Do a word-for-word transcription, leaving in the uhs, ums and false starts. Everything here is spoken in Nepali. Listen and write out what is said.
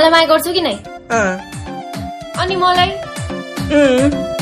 मलाई माया गर्छौ कि नै? अँ अनि मलाई? अँ